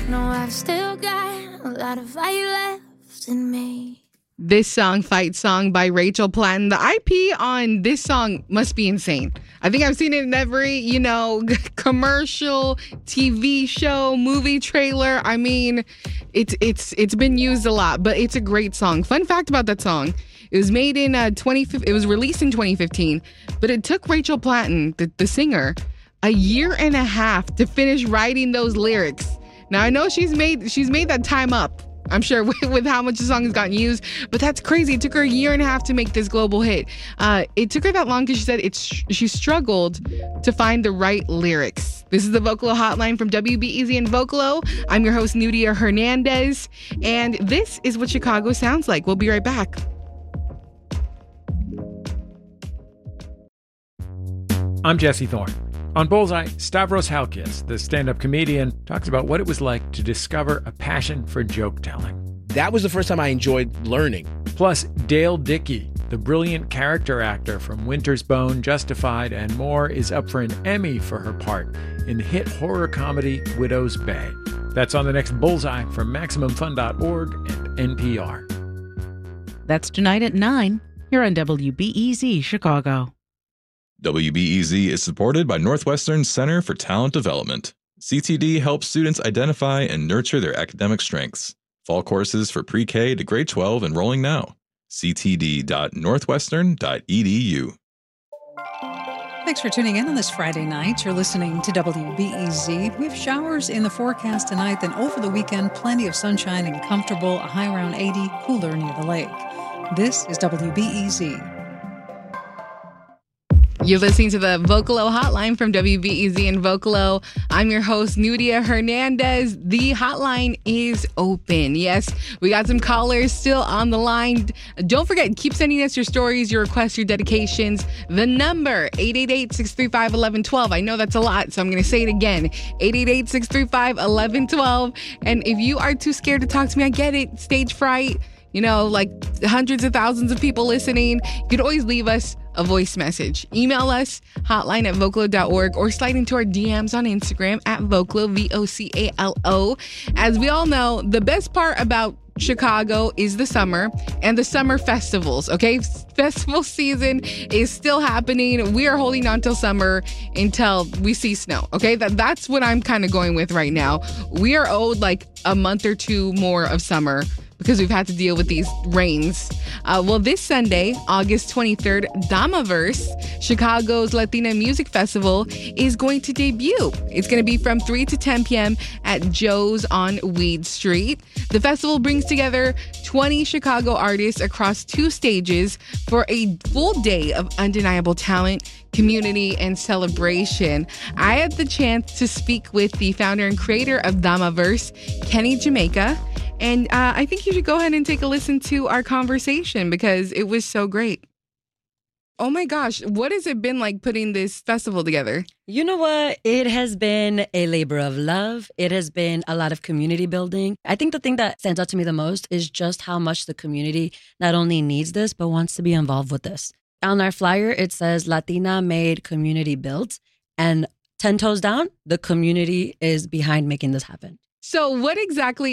No, I've still got a lot of fire left in me. This song, Fight Song by Rachel Platten. The IP on this song must be insane. I think I've seen it in every, commercial, TV show, movie trailer. I mean, it's been used a lot, but it's a great song. Fun fact about that song. It was made in it was released in 2015, but it took Rachel Platten, the singer, a year and a half to finish writing those lyrics. Now I know she's made that time up, I'm sure, with how much the song has gotten used, but that's crazy. It took her a year and a half to make this global hit. It took her that long because she said she struggled to find the right lyrics. This is the Vocalo Hotline from WBEZ and Vocalo. I'm your host, Nudia Hernandez, and this is what Chicago sounds like. We'll be right back. I'm Jesse Thorne. On Bullseye, Stavros Halkias, the stand-up comedian, talks about what it was like to discover a passion for joke-telling. That was the first time I enjoyed learning. Plus, Dale Dickey, the brilliant character actor from Winter's Bone, Justified, and more, is up for an Emmy for her part in the hit horror comedy Widow's Bay. That's on the next Bullseye from MaximumFun.org and NPR. That's tonight at 9 here on WBEZ Chicago. WBEZ is supported by Northwestern Center for Talent Development. CTD helps students identify and nurture their academic strengths. Fall courses for pre-K to grade 12 enrolling now. ctd.northwestern.edu. Thanks for tuning in on this Friday night. You're listening to WBEZ. We have showers in the forecast tonight, then over the weekend, plenty of sunshine and comfortable, a high around 80, cooler near the lake. This is WBEZ. You're listening to the Vocalo Hotline from WBEZ and Vocalo. I'm your host, Nudia Hernandez. The hotline is open. Yes, we got some callers still on the line. Don't forget, keep sending us your stories, your requests, your dedications. The number, 888-635-1112. I know that's a lot, so I'm going to say it again. 888-635-1112. And if you are too scared to talk to me, I get it. Stage fright. Like hundreds of thousands of people listening. You could always leave us a voice message. Email us, hotline@vocalo.org, or slide into our DMs on Instagram @Vocalo, VOCALO. As we all know, the best part about Chicago is the summer and the summer festivals, okay? Festival season is still happening. We are holding on till summer until we see snow, okay? That's what I'm kind of going with right now. We are owed like a month or two more of summer because we've had to deal with these rains. Well, this Sunday, August 23rd, Damaverse, Chicago's Latina Music Festival, is going to debut. It's going to be from 3 to 10 p.m. at Joe's on Weed Street. The festival brings together 20 Chicago artists across 2 stages for a full day of undeniable talent, community, and celebration. I had the chance to speak with the founder and creator of Damaverse, Kenny Jamaica, and I think you should go ahead and take a listen to our conversation because it was so great. Oh my gosh, what has it been like putting this festival together? You know what? It has been a labor of love. It has been a lot of community building. I think the thing that stands out to me the most is just how much the community not only needs this, but wants to be involved with this. On our flyer, it says Latina made, community built, and 10 toes down, the community is behind making this happen. So what exactly